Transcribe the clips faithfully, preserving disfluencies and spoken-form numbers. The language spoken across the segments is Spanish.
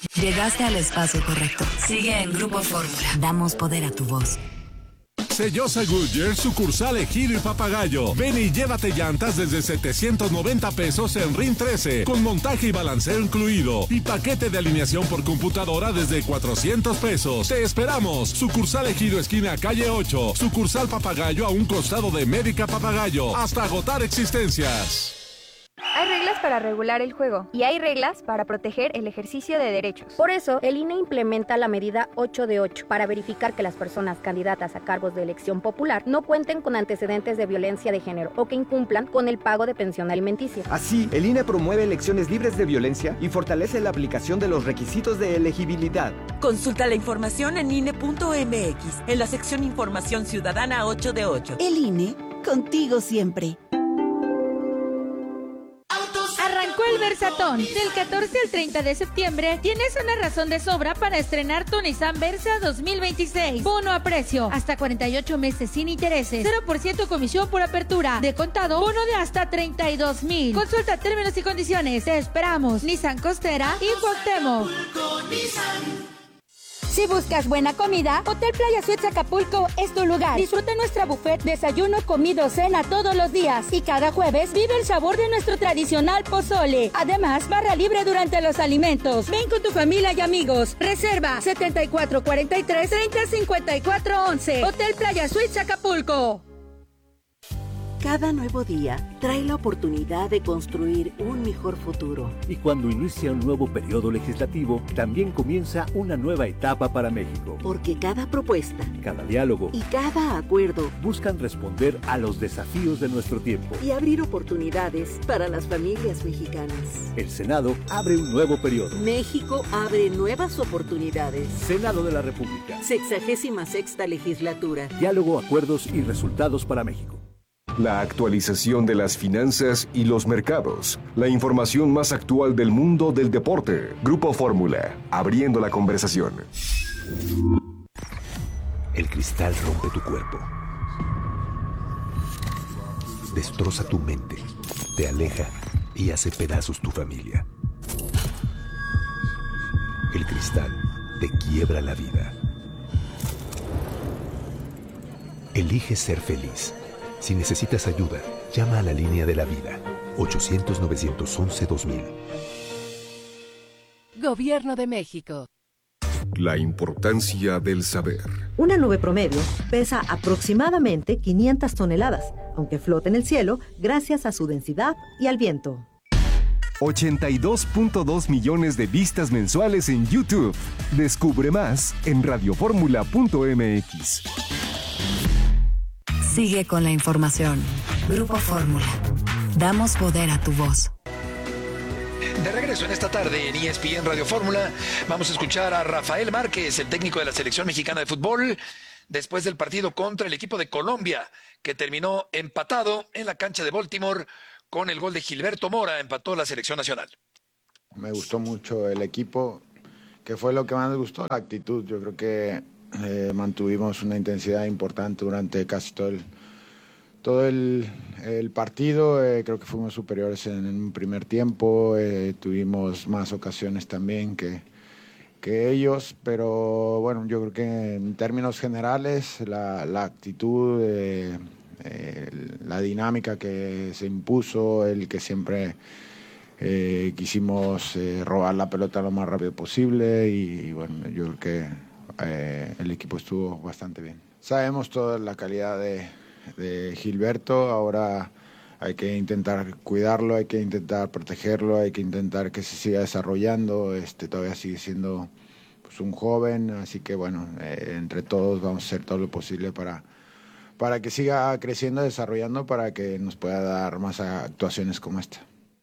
Llegaste al espacio correcto. Sigue en Grupo Fórmula. Damos poder a tu voz. Sellosa Goodyear, sucursal Ejido y Papagayo. Ven y llévate llantas desde setecientos noventa pesos en R I N trece, con montaje y balanceo incluido. Y paquete de alineación por computadora desde cuatrocientos pesos. ¡Te esperamos! Sucursal Ejido, esquina calle ocho. Sucursal Papagayo, a un costado de Médica Papagayo. Hasta agotar existencias. Hay reglas para regular el juego y hay reglas para proteger el ejercicio de derechos. Por eso, el I N E implementa la medida ocho de ocho para verificar que las personas candidatas a cargos de elección popular no cuenten con antecedentes de violencia de género o que incumplan con el pago de pensión alimenticia. Así, el I N E promueve elecciones libres de violencia y fortalece la aplicación de los requisitos de elegibilidad. Consulta la información en I N E punto M X, en la sección Información Ciudadana ocho de ocho. El I N E, contigo siempre. Arrancó el Versatón. Del catorce al treinta de septiembre tienes una razón de sobra para estrenar tu Nissan Versa dos mil veintiséis. Bono a precio, hasta cuarenta y ocho meses sin intereses, cero por ciento comisión por apertura. De contado, bono de hasta treinta y dos mil. Consulta términos y condiciones. Te esperamos. Nissan Costera y Cuauhtémoc. Si buscas buena comida, Hotel Playa Suites Acapulco es tu lugar. Disfruta nuestra buffet, desayuno, comida o cena todos los días. Y cada jueves vive el sabor de nuestro tradicional pozole. Además, barra libre durante los alimentos. Ven con tu familia y amigos. Reserva setenta y cuatro cuarenta y tres, treinta cincuenta y cuatro once. Hotel Playa Suites Acapulco. Cada nuevo día trae la oportunidad de construir un mejor futuro. Y cuando inicia un nuevo periodo legislativo, también comienza una nueva etapa para México. Porque cada propuesta, cada diálogo y cada acuerdo buscan responder a los desafíos de nuestro tiempo y abrir oportunidades para las familias mexicanas. El Senado abre un nuevo periodo. México abre nuevas oportunidades. Senado de la República. Sexagésima sexta legislatura. Diálogo, acuerdos y resultados para México. La actualización de las finanzas y los mercados. La información más actual del mundo del deporte. Grupo Fórmula, abriendo la conversación. El cristal rompe tu cuerpo. Destroza tu mente. Te aleja y hace pedazos tu familia. El cristal te quiebra la vida. Elige ser feliz. Si necesitas ayuda, llama a la línea de la vida, ochocientos, novecientos once, dos mil. Gobierno de México. La importancia del saber. Una nube promedio pesa aproximadamente quinientas toneladas, aunque flota en el cielo gracias a su densidad y al viento. ochenta y dos punto dos millones de vistas mensuales en YouTube. Descubre más en radioformula punto m x. Sigue con la información. Grupo Fórmula. Damos poder a tu voz. De regreso en esta tarde en E S P N Radio Fórmula, vamos a escuchar a Rafael Márquez, el técnico de la selección mexicana de fútbol, después del partido contra el equipo de Colombia, que terminó empatado en la cancha de Baltimore con el gol de Gilberto Mora. Empató la selección nacional. Me gustó mucho el equipo, que fue lo que más me gustó, la actitud. Yo creo que Eh, mantuvimos una intensidad importante durante casi todo el, todo el, el partido. Eh, creo que fuimos superiores en, en un primer tiempo. Eh, tuvimos más ocasiones también que, que ellos, pero bueno, yo creo que en términos generales la, la actitud, eh, eh, la dinámica que se impuso, el que siempre eh, quisimos eh, robar la pelota lo más rápido posible y, y bueno, yo creo que Eh, el equipo estuvo bastante bien. Sabemos toda la calidad de, de Gilberto, ahora hay que intentar cuidarlo, hay que intentar protegerlo, hay que intentar que se siga desarrollando, este, todavía sigue siendo pues, un joven, así que bueno, eh, entre todos vamos a hacer todo lo posible para, para que siga creciendo, desarrollando, para que nos pueda dar más actuaciones como esta.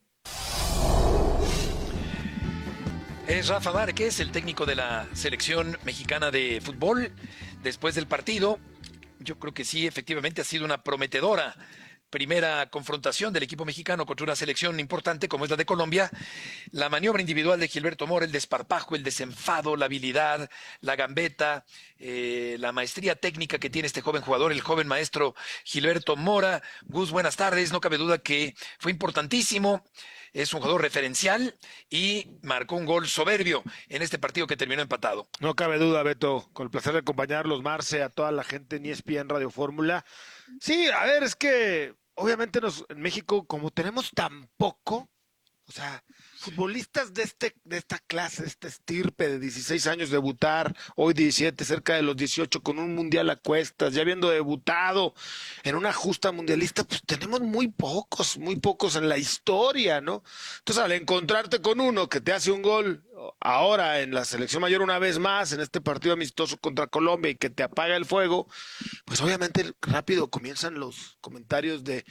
Es Rafa Márquez, el técnico de la selección mexicana de fútbol. Después del partido, yo creo que sí, efectivamente ha sido una prometedora primera confrontación del equipo mexicano contra una selección importante como es la de Colombia. La maniobra individual de Gilberto Mora, el desparpajo, el desenfado, la habilidad, la gambeta, eh, la maestría técnica que tiene este joven jugador, el joven maestro Gilberto Mora. Gus, buenas tardes. No cabe duda que fue importantísimo es un jugador referencial y marcó un gol soberbio en este partido que terminó empatado. No cabe duda, Beto, con el placer de acompañarlos, Marce, a toda la gente en E S P N Radio Fórmula. Sí, a ver, es que obviamente nos, en México, como tenemos tan poco, o sea, futbolistas de este de esta clase, de esta estirpe de dieciséis años, debutar, hoy diecisiete, cerca de los dieciocho, con un mundial a cuestas, ya habiendo debutado en una justa mundialista, pues tenemos muy pocos, muy pocos en la historia, ¿no? Entonces, al encontrarte con uno que te hace un gol ahora en la selección mayor una vez más, en este partido amistoso contra Colombia, y que te apaga el fuego, pues obviamente rápido comienzan los comentarios de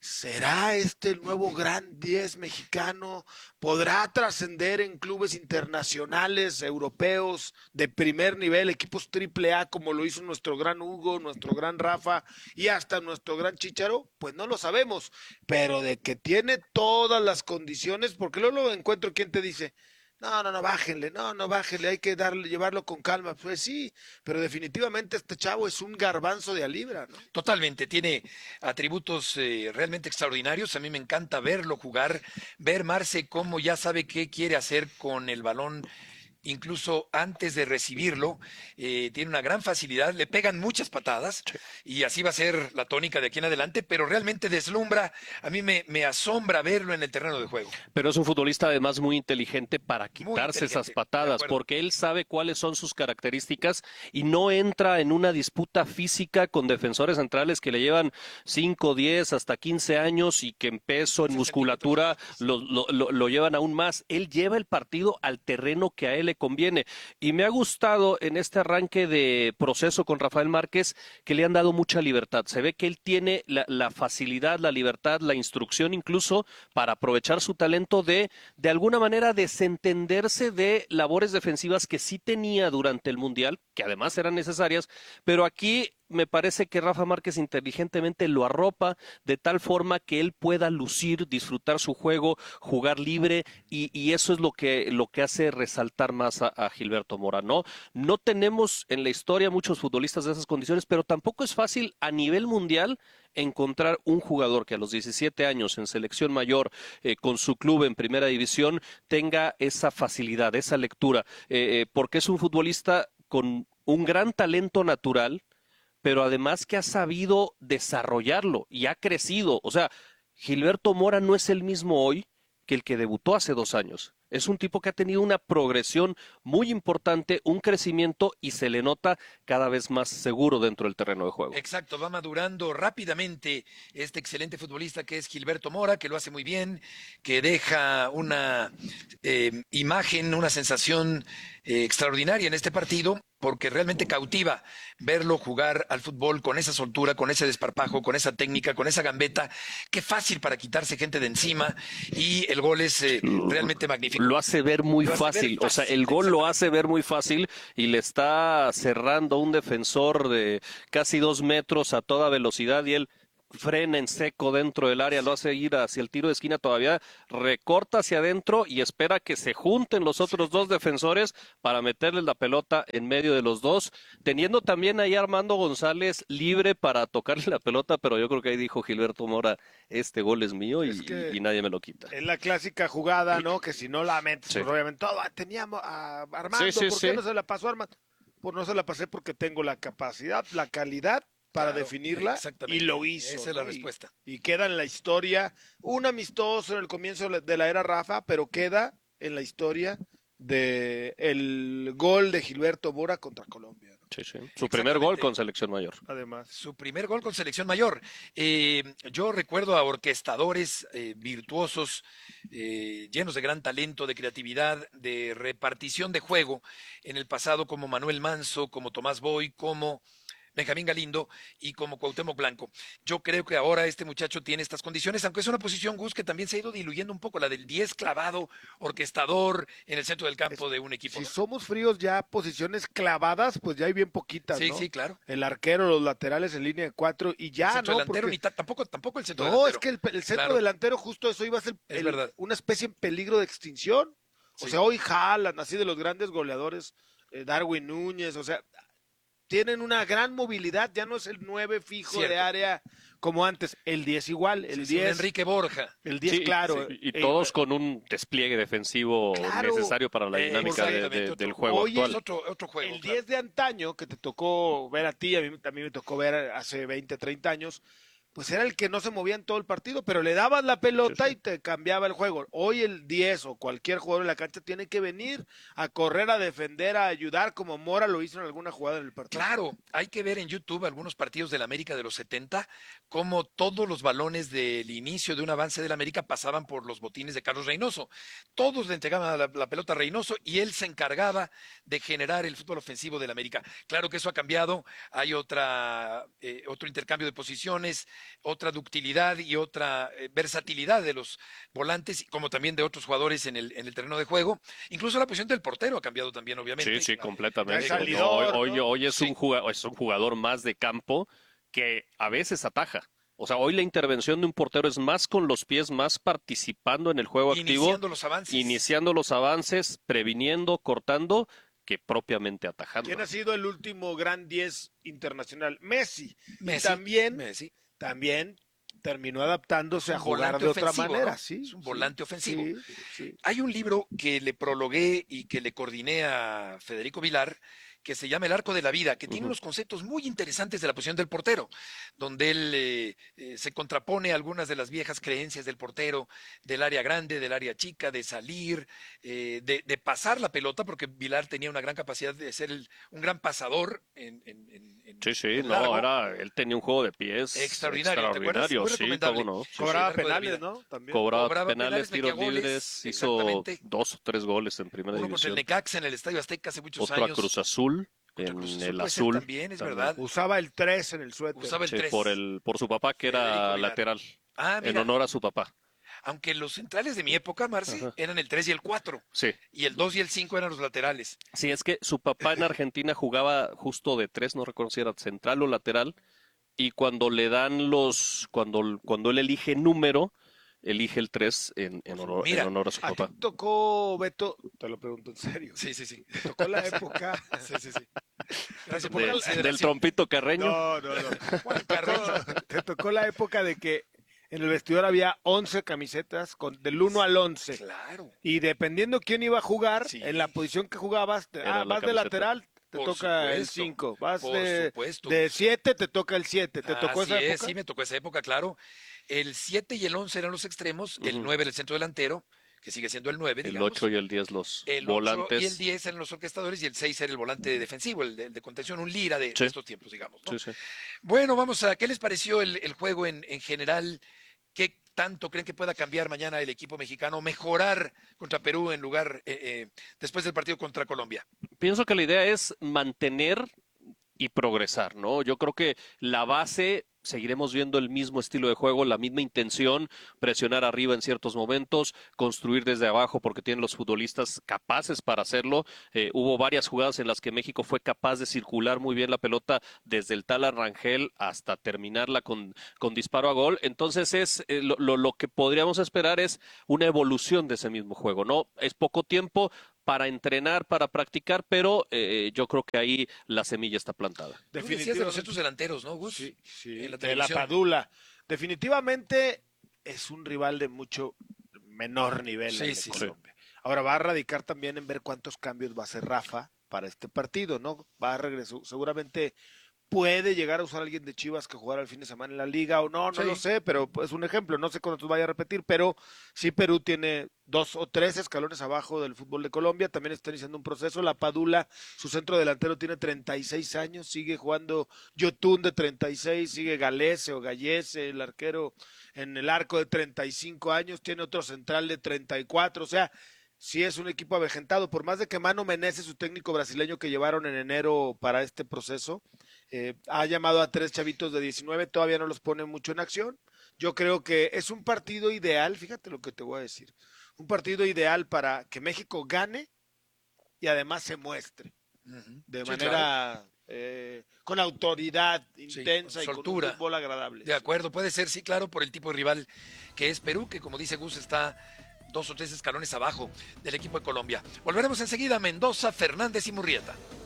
¿será este el nuevo gran diez mexicano? ¿Podrá trascender en clubes internacionales, europeos, de primer nivel, equipos triple A, como lo hizo nuestro gran Hugo, nuestro gran Rafa y hasta nuestro gran Chícharo? Pues no lo sabemos, pero de que tiene todas las condiciones, porque luego lo encuentro quien te dice, no, no, no, bájenle, no, no, bájenle, hay que darle, llevarlo con calma. Pues sí, pero definitivamente este chavo es un garbanzo de a libra, ¿no? Totalmente, tiene atributos eh, realmente extraordinarios. A mí me encanta verlo jugar, ver Marce cómo ya sabe qué quiere hacer con el balón. Incluso antes de recibirlo, eh, tiene una gran facilidad, le pegan muchas patadas y así va a ser la tónica de aquí en adelante, pero realmente deslumbra, a mí me, me asombra verlo en el terreno de juego. Pero es un futbolista además muy inteligente para quitarse inteligente, esas patadas, porque él sabe cuáles son sus características y no entra en una disputa física con defensores centrales que le llevan cinco, diez, hasta quince años y que en peso, en musculatura, lo, lo, lo, lo llevan aún más. Él lleva el partido al terreno que a él le conviene. Y me ha gustado en este arranque de proceso con Rafael Márquez que le han dado mucha libertad. Se ve que él tiene la, la facilidad, la libertad, la instrucción incluso para aprovechar su talento de, de alguna manera, desentenderse de labores defensivas que sí tenía durante el Mundial, que además eran necesarias, pero aquí me parece que Rafa Márquez inteligentemente lo arropa de tal forma que él pueda lucir, disfrutar su juego, jugar libre, y, y eso es lo que, lo que hace resaltar más a, a Gilberto Mora, ¿no? No tenemos en la historia muchos futbolistas de esas condiciones, pero tampoco es fácil a nivel mundial encontrar un jugador que a los diecisiete años en selección mayor, eh, con su club en primera división, tenga esa facilidad, esa lectura, eh, eh, porque es un futbolista con un gran talento natural, pero además que ha sabido desarrollarlo y ha crecido. O sea, Gilberto Mora no es el mismo hoy que el que debutó hace dos años. Es un tipo que ha tenido una progresión muy importante, un crecimiento, y se le nota cada vez más seguro dentro del terreno de juego. Exacto, va madurando rápidamente este excelente futbolista que es Gilberto Mora, que lo hace muy bien, que deja una eh, imagen, una sensación eh, extraordinaria en este partido, porque realmente cautiva verlo jugar al fútbol con esa soltura, con ese desparpajo, con esa técnica, con esa gambeta. Qué fácil para quitarse gente de encima, y el gol es eh, realmente magnífico. Lo hace ver muy Lo hace fácil, ver o sea, fácil, el gol lo hace ver muy fácil y le está cerrando un defensor de casi dos metros a toda velocidad y él frena en seco dentro del área, lo hace ir hacia el tiro de esquina, todavía recorta hacia adentro y espera que se junten los otros dos defensores para meterle la pelota en medio de los dos, teniendo también ahí a Armando González libre para tocarle la pelota, pero yo creo que ahí dijo Gilberto Mora, este gol es mío y, es y, y nadie me lo quita. Es la clásica jugada, ¿no? Que si no la metes, sí. Pues obviamente todo, teníamos a Armando, sí, sí, ¿por qué sí. no se la pasó a Armando? Pues no se la pasé porque tengo la capacidad, la calidad para claro, definirla, y lo hizo. Esa es la respuesta. Y, y queda en la historia, un amistoso en el comienzo de la era Rafa, pero queda en la historia de el gol de Gilberto Mora contra Colombia, ¿no? Sí, sí. Su primer gol con selección mayor. Además. Su primer gol con selección mayor. Eh, yo recuerdo a orquestadores eh, virtuosos, eh, llenos de gran talento, de creatividad, de repartición de juego en el pasado, como Manuel Manso, como Tomás Boy, como Benjamín Galindo y como Cuauhtémoc Blanco. Yo creo que ahora este muchacho tiene estas condiciones, aunque es una posición, Gus, que también se ha ido diluyendo un poco, la del diez clavado, orquestador en el centro del campo es, de un equipo. Si ¿no? somos fríos, ya posiciones clavadas, pues ya hay bien poquitas, sí, ¿no? Sí, sí, claro. El arquero, los laterales en línea de cuatro y ya, el centro ¿no? delantero, Porque... ni ta tampoco, tampoco el centro no, delantero. No, es que el, el centro claro. delantero, justo eso iba a ser es el, verdad. una especie en peligro de extinción. O sí. sea, hoy Haaland, así de los grandes goleadores, eh, Darwin Núñez, o sea... tienen una gran movilidad, ya no es el nueve fijo Cierto. de área como antes. El diez igual, el sí, diez. Sí, Enrique Borja. El diez, sí, claro. Sí, y eh, todos con un despliegue defensivo claro, necesario para la dinámica eh, de, de, otro, del juego hoy actual. Es otro, otro juego, el claro. diez de antaño, que te tocó ver a ti, a mí también me tocó ver hace veinte, treinta años, pues era el que no se movía en todo el partido, pero le dabas la pelota sí, sí. y te cambiaba el juego. Hoy el diez o cualquier jugador en la cancha tiene que venir a correr, a defender, a ayudar, como Mora lo hizo en alguna jugada en el partido. Claro, hay que ver en YouTube algunos partidos del América de los setenta, cómo todos los balones del inicio de un avance del América pasaban por los botines de Carlos Reynoso. Todos le entregaban la, la pelota a Reynoso y él se encargaba de generar el fútbol ofensivo del América. Claro que eso ha cambiado, hay otra eh, otro intercambio de posiciones, otra ductilidad y otra eh, versatilidad de los volantes, como también de otros jugadores en el, en el terreno de juego. Incluso la posición del portero ha cambiado también, obviamente. Sí, sí, completamente. Salidor, no, hoy, ¿no? hoy es, sí. un jugador, es un jugador más de campo que a veces ataja. O sea, hoy la intervención de un portero es más con los pies, más participando en el juego activo. Iniciando los avances. Iniciando los avances, previniendo, cortando, que propiamente atajando. ¿Quién ha sido el último gran diez internacional? Messi. Messi. Y también... Messi. También terminó adaptándose a jugar de otra manera. ¿no? ¿sí? Es un volante sí, ofensivo. Sí, sí. Hay un libro que le prologué y que le coordiné a Federico Vilar, que se llama El Arco de la Vida, que tiene uh-huh. unos conceptos muy interesantes de la posición del portero, donde él eh, eh, se contrapone a algunas de las viejas creencias del portero, del área grande, del área chica, de salir, eh, de, de pasar la pelota, porque Vilar tenía una gran capacidad de ser el, un gran pasador. En, en, en, en sí, sí, no, largo. era, él tenía un juego de pies extraordinario, extraordinario, ¿te sí, cómo no. Sí, cobraba sí. penales, ¿no? También. Cobraba, Cobraba penales, penales, tiros libres, hizo dos o tres goles en primera Uno división. contra el Necaxa en el Estadio Azteca hace muchos Otro años. a Cruz Azul. En Cruz Azul el azul azul también, es verdad. Usaba el tres en el suéter. Usaba el sí, tres. por el por su papá que era lateral. Ah, en honor a su papá. Aunque los centrales de mi época, Marci, Ajá. eran el tres y el cuatro. Sí. Y el dos y el cinco eran los laterales. Sí, es que su papá en Argentina jugaba justo de tres, no recuerdo si era central o lateral, y cuando le dan los, cuando, cuando él elige número, elige el tres en, en, honor, Mira, en honor a su ¿a papá. ti tocó, Beto? Te lo pregunto en serio. Sí, sí, sí. ¿Te tocó la época? sí, sí, sí. Gracias por de, la ¿Del trompito Carreño? No, no, no. Bueno, tocó, te tocó la época de que en el vestidor había once camisetas con, del uno al once. Claro. Y dependiendo quién iba a jugar, sí. en la posición que jugabas, te, ah, vas de lateral, te por toca supuesto, el cinco. Vas por de, supuesto. de siete, te toca el siete. ¿Te tocó Así esa es, época? sí, me tocó esa época, claro. El siete y el once eran los extremos, uh-huh. el nueve era el centro delantero, que sigue siendo el nueve, el digamos. ocho y el diez los el volantes. Y el diez eran los orquestadores y el seis era el volante defensivo, el de, el de contención, un Lira de, sí. de estos tiempos, digamos. ¿no? Sí, sí. Bueno, vamos a, ¿qué les pareció el, el juego en, en general? ¿Qué tanto creen que pueda cambiar mañana el equipo mexicano, mejorar contra Perú en lugar, eh, eh, después del partido contra Colombia? Pienso que la idea es mantener y progresar, ¿no? Yo creo que la base, seguiremos viendo el mismo estilo de juego, la misma intención, presionar arriba en ciertos momentos, construir desde abajo porque tienen los futbolistas capaces para hacerlo. Eh, hubo varias jugadas en las que México fue capaz de circular muy bien la pelota desde el tal Rangel hasta terminarla con, con disparo a gol. Entonces es eh, lo, lo, lo que podríamos esperar es una evolución de ese mismo juego, ¿no? Es poco tiempo para entrenar, para practicar, pero eh, yo creo que ahí la semilla está plantada. Tú decías de los centros delanteros, ¿no, Gus? Sí, sí. En la de la Padula. Definitivamente es un rival de mucho menor nivel sí, en sí, Colombia. Sí. Ahora va a radicar también en ver cuántos cambios va a hacer Rafa para este partido, ¿no? Va a regresar, seguramente puede llegar a usar a alguien de Chivas que jugara el fin de semana en la liga o no, no sí. lo sé, pero es un ejemplo, no sé cuántos vaya a repetir, pero sí Perú tiene dos o tres escalones abajo del fútbol de Colombia, también está iniciando un proceso, la Padula, su centro delantero tiene treinta y seis años, sigue jugando Yotun de treinta y seis, sigue Galese o Gallese, el arquero en el arco de treinta y cinco años, tiene otro central de treinta y cuatro, o sea, sí es un equipo avejentado, por más de que Mano Menezes, su técnico brasileño que llevaron en enero para este proceso, eh, ha llamado a tres chavitos de diecinueve, todavía no los pone mucho en acción. Yo creo que es un partido ideal, fíjate lo que te voy a decir, un partido ideal para que México gane y además se muestre uh-huh. de sí, manera claro. eh, con autoridad intensa sí, con y con un fútbol agradable. De acuerdo, puede ser, sí, claro, por el tipo de rival que es Perú, que como dice Gus está dos o tres escalones abajo del equipo de Colombia. Volveremos enseguida a Mendoza, Fernández y Murrieta.